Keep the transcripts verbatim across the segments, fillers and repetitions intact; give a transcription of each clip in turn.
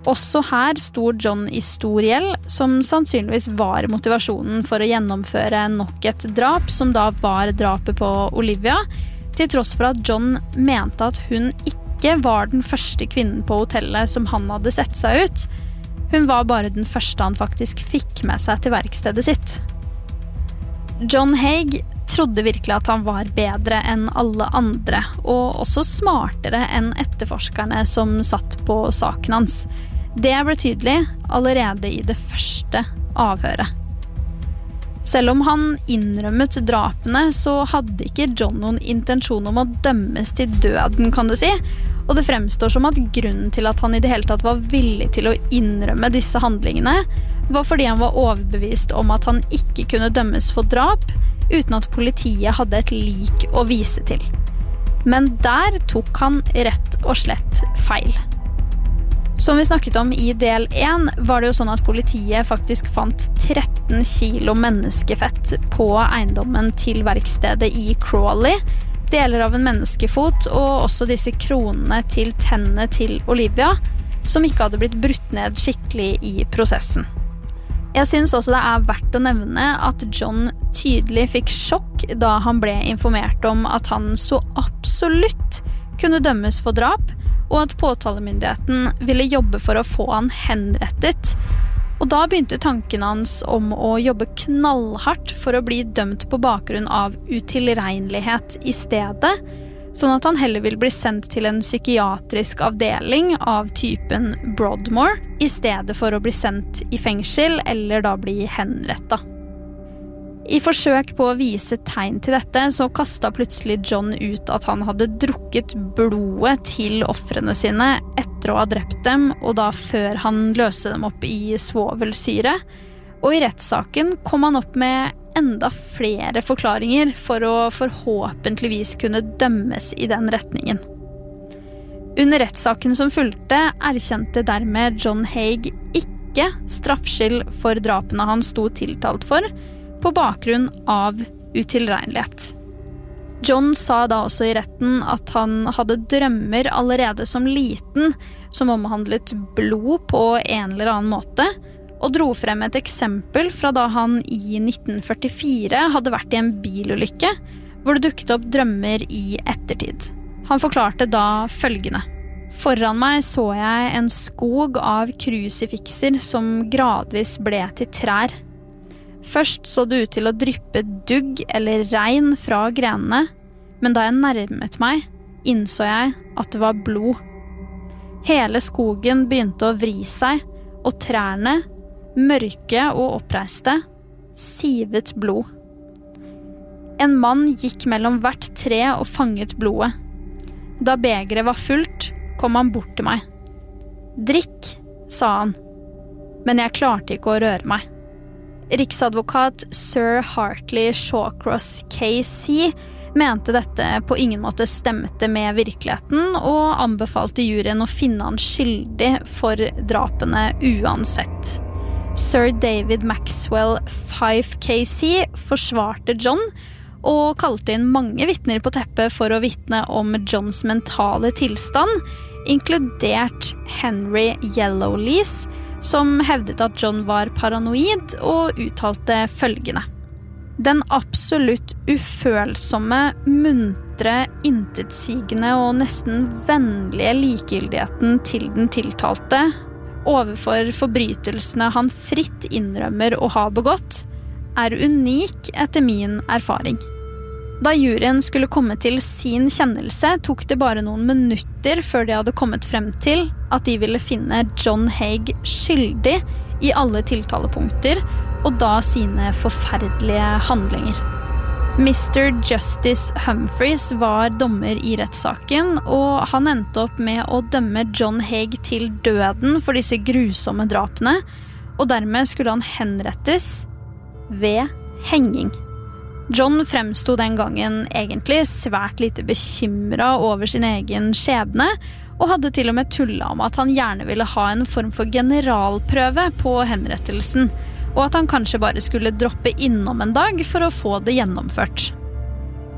Også her sto John i stor gjeld, som sannsynligvis var motivasjonen for å gjennomføre nok et drap, som da var drapet på Olivia, til tross for at John mente at hun ikke var den første kvinnen på hotellet som han hadde sett seg ut. Hun var bare den første han faktisk fikk med seg til verkstedet sitt. John Haig trodde virkelig at han var bedre enn alle andre, og også smartere enn etterforskerne som satt på saken hans. Det ble tydelig allerede i det første avhøret. Selv om han innrømmet drapene, så hadde ikke John noen intensjon om å dømmes til døden, kan du si. Og det fremstår som at grunnen til at han i det hele tatt var villig til å innrømme disse handlingene, var fordi han var overbevist om at han ikke kunne dømmes for drap, uten at politiet hadde et lik å vise til. Men der tok han rett og slett feil. Som vi snakket om i del én, var det jo sånn at politiet faktisk fant tretten kilo menneskefett på eiendommen til verkstedet i Crawley, deler av en menneskefot og også disse kronene til tennene til Olivia, som ikke hadde blitt brutt ned skikkelig i prosessen. Jeg synes også det er verdt å nevne at John tydelig fikk sjokk da han ble informert om at han så absolutt kunne dømmes for drap, og at påtalemyndigheten ville jobbe for å få han henrettet. Og da begynte tanken hans om å jobbe knallhardt for å bli dømt på bakgrunn av utilregnelighet i stedet, sånn at han heller vil bli sendt til en psykiatrisk avdeling av typen Broadmoor, i stedet for å bli sendt i fengsel eller da bli henrettet. I forsøk på å vise tegn til dette, så kastet plutselig John ut at han hadde drukket blodet til offrene sine etter å ha drept dem, og da før han løste dem opp i svovelsyre. Og i rettssaken kom han opp med enda flere forklaringer for å forhåpentligvis kunne dømmes i den retningen. Under rettssaken som fulgte, erkjente dermed John Haig ikke straffskyld for drapene han sto tiltalt for, på bakgrunn av utilregnelighet. John sa da også i retten at han hadde drømmer allerede som liten, som omhandlet blod på en eller annen måte, og dro frem et eksempel fra da han i nitten førtifire hadde vært i en bilulykke, hvor det dukket opp drømmer i ettertid. Han forklarte da følgende: Foran meg så jeg en skog av krusifikser som gradvis ble til trær. Først så det ut til å dryppe dugg eller regn fra grenene, men da jeg nærmet meg, innså jeg at det var blod. Hele skogen begynte å vri seg, og trærne, mørke og oppreiste, sivet blod. En mann gikk mellom hvert tre og fanget blodet. Da begeret var fullt, kom han bort til meg. «Drikk», sa han, men jeg klarte ikke å røre meg. Riksadvokat Sir Hartley Shawcross K C mente dette på ingen måte stemte med virkeligheten, og anbefalte juryen å finne han skyldig for drapene uansett. Sir David Maxwell Fife K C forsvarte John, og kalte inn mange vitner på teppet for å vitne om Johns mentale tilstand, inkludert Henry Yellowlees, som hevdet at John var paranoid og uttalte følgende: Den absolutt ufølsomme, muntre, intetsigende og nesten vennlige likegyldigheten til den tiltalte overfor forbrytelsene han fritt innrømmer å ha begått, er unik etter min erfaring. Da juryen skulle komme til sin kjennelse, tok det bare noen minutter før de hadde kommet frem til at de ville finne John Haig skyldig i alle tiltalepunkter, og da sine forferdelige handlinger. mister Justice Humphreys var dommer i rettssaken, og han endte opp med å dømme John Haig til døden for disse grusomme drapene, og dermed skulle han henrettes ved henging. John fremstod den gangen egentlig svært lite bekymret over sin egen skjebne, og hadde til og med tullet om at han gjerne ville ha en form for generalprøve på henrettelsen, og at han kanskje bare skulle droppe innom en dag for å få det gjennomført.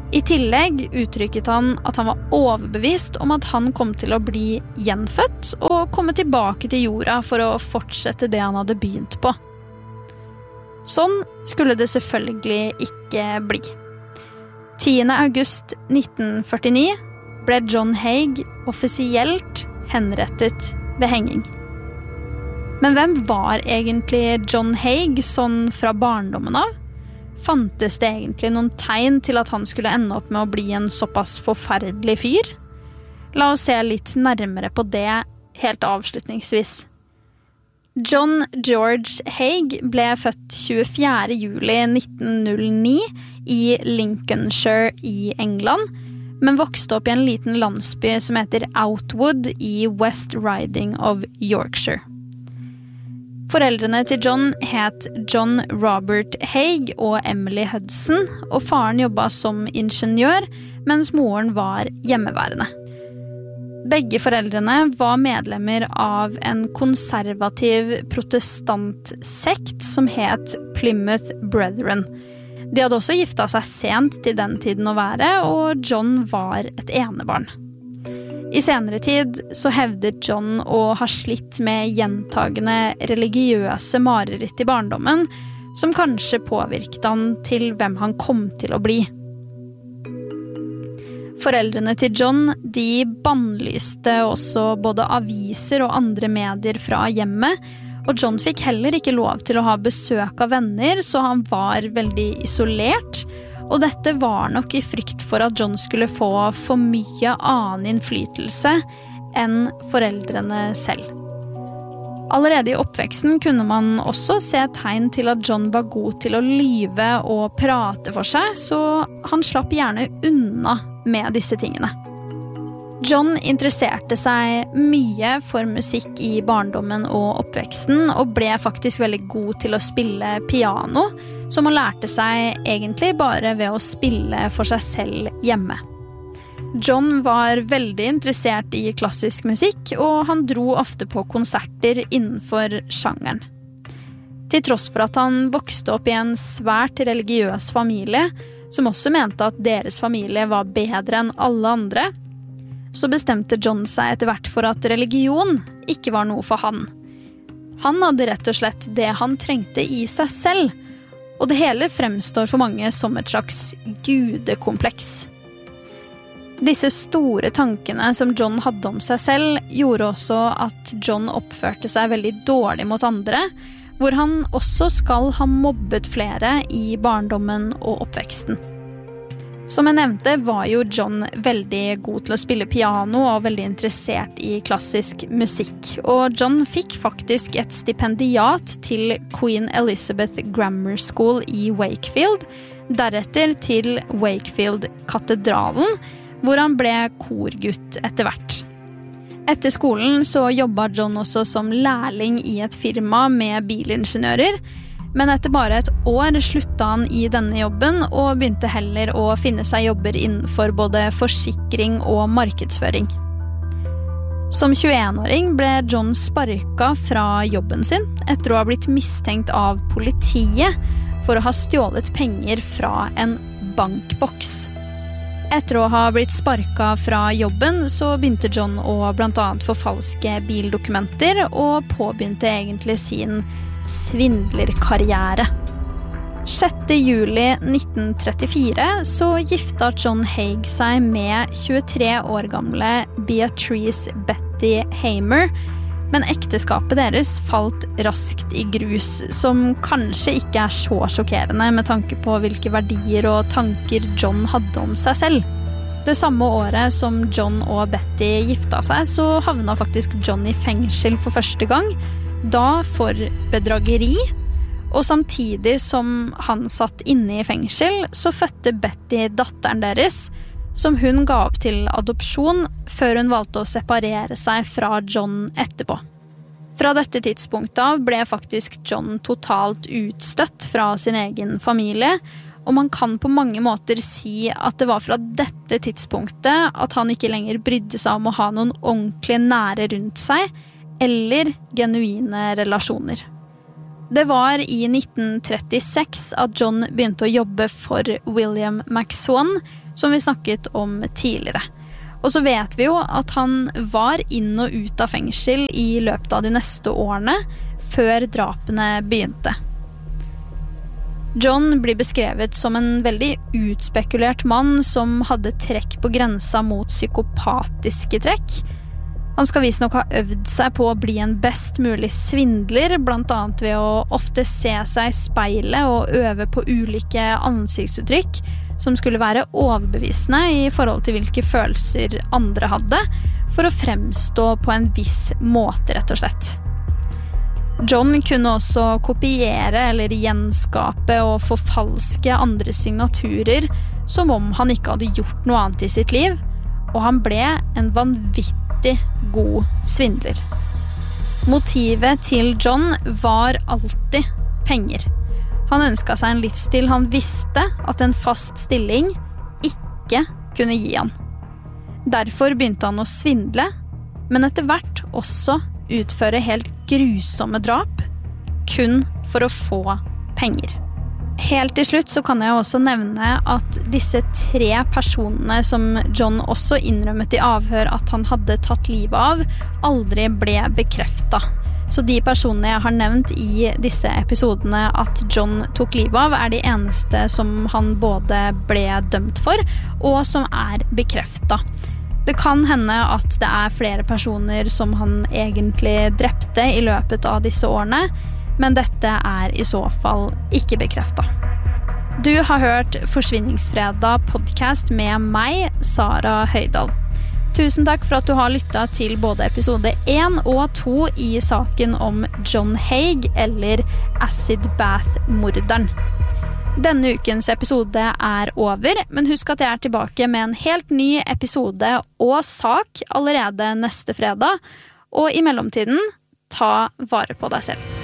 I tillegg uttrykket han at han var overbevist om at han kom til å bli gjenfødt og komme tilbake til jorda for å fortsette det han hadde begynt på. Sånn skulle det selvfølgelig ikke bli. tiende august nitten førtini ble John Haig offisielt henrettet ved henging. Men hvem var egentlig John Haig sånn fra barndommen av? Fantes det egentlig noen tegn til at han skulle ende opp med å bli en såpass forferdelig fyr? La oss se litt nærmere på det helt avslutningsvis. John George Haig ble født tjuefjerde juli nitten null ni i Lincolnshire i England, men vokste opp i en liten landsby som heter Outwood i West Riding of Yorkshire. Foreldrene til John het John Robert Haig og Emily Hudson, og faren jobbet som ingeniør, mens moren var hjemmeværende. Begge foreldrene var medlemmer av en konservativ protestantsekt som het Plymouth Brethren. De hadde også giftet seg sent til den tiden å være, og John var et enebarn. I senere tid så hevdet John å ha slitt med gjentagende religiøse mareritt i barndommen, som kanskje påvirket han til hvem han kom til å bli. Foreldrene til John, de bannlyste også både aviser og andre medier fra hjemmet, og John fikk heller ikke lov til å ha besøk av venner, så han var veldig isolert. Og dette var nok i frykt for at John skulle få for mye annen innflytelse enn foreldrene selv. Allerede i oppveksten kunne man også se tegn til at John var god til å lyve og prate for seg, så han slapp gjerne unna med disse tingene. John interesserte seg mye for musikk i barndommen og oppveksten, og ble faktisk veldig god til å spille piano, som han lærte seg egentlig bare ved å spille for seg selv hjemme. John var veldig interessert i klassisk musikk, og han dro ofte på konserter innenfor sjangeren. Til tross for at han vokste opp i en svært religiøs familie, som også mente at deres familie var bedre enn alle andre, så bestemte John seg etter hvert for at religion ikke var noe for han. Han hadde rett og slett det han trengte i seg selv, og det hele fremstår for mange som et slags gudekompleks. Disse store tankene som John hadde om seg selv, gjorde også at John oppførte seg veldig dårlig mot andre, hvor han også skal ha mobbet flere i barndommen og oppveksten. Som jeg nevnte var jo John veldig god til å spille piano og veldig interessert i klassisk musikk, og John fikk faktisk et stipendiat til Queen Elizabeth Grammar School i Wakefield, deretter til Wakefield-katedralen, hvor han ble korgutt etter hvert. Etter skolen så jobbet John også som lærling i et firma med bilingeniører, men etter bare et år sluttet han i denne jobben og begynte heller å finne seg jobber innenfor både forsikring og markedsføring. Som tjueen-åring ble John sparket fra jobben sin etter å ha blitt mistenkt av politiet for å ha stjålet penger fra en bankboks. Etter å ha blitt sparket fra jobben så begynte John å blant annet forfalske bildokumenter og påbegynte egentlig sin svindlerkarriere. sjette juli nitten trettifire så gifta John Haig seg med tjuetre år gamle Beatrice Betty Hamer, men ekteskapet deres falt raskt i grus, som kanskje ikke er så sjokkerende med tanke på hvilke verdier og tanker John hadde om seg selv. Det samme året som John og Betty gifta seg, så havna faktisk John i fengsel for første gang, da for bedrageri, og samtidig som han satt inne i fengsel, så fødte Betty datteren deres, som hun ga opp til adopsjon før hun valgte å separere seg fra John etterpå. Fra dette tidspunktet av ble faktisk John totalt utstøtt fra sin egen familie, og man kan på mange måter si at det var fra dette tidspunktet at han ikke lenger brydde seg om å ha noen ordentlig nære rundt seg, eller genuine relasjoner. Det var i nitten trettiseks at John begynte å jobbe for William McSwan, som vi snakket om tidligere. Og så vet vi jo at han var inn og ut av fengsel i løpet av de neste årene, før drapene begynte. John blir beskrevet som en veldig utspekulert mann som hadde trekk på grensa mot psykopatiske trekk. Han skal visst nok ha øvd seg på å bli en best mulig svindler, blant annet ved å ofte se seg i speilet og øve på ulike ansiktsuttrykk som skulle være overbevisende i forhold til hvilke følelser andre hadde, for å fremstå på en viss måte, rett og slett. John kunne også kopiere eller gjenskape og forfalske andre signaturer som om han ikke hadde gjort noe annet i sitt liv, og han ble en vanvittig god svindler. Motivet til John var alltid penger. Han ønsket seg en livsstil han visste at en fast stilling ikke kunne gi han. Derfor begynte han å svindle, men etter hvert også utføre helt grusomme drap, kun for å få penger. Helt til slutt så kan jeg også nevne at disse tre personene som John også innrømmet i avhør at han hadde tatt livet av, aldri ble bekreftet. Så de personene jeg har nevnt i disse episodene at John tok livet av, er de eneste som han både ble dømt for, og som er bekreftet. Det kan hende at det er flere personer som han egentlig drepte i løpet av disse årene, men dette er i så fall ikke bekreftet. Du har hørt Forsvinningsfredag podcast med meg, Sara Høydal. Tusen takk for at du har lyttet til både episode én og to i saken om John Haig, eller Acid Bath-morderen. Denne ukens episode er over, men husk at jeg er tilbake med en helt ny episode og sak allerede neste fredag. Og i mellomtiden, ta vare på deg selv.